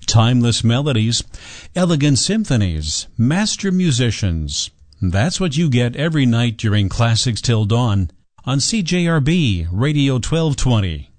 Timeless melodies, elegant symphonies, master musicians. That's what you get every night during Classics Till Dawn on CJRB Radio 1220.